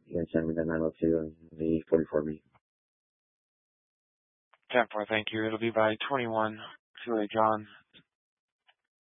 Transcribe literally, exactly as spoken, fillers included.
You can send me the nine oh two and the forty-four B. ten four, thank you. It'll be by twenty-one, two A John.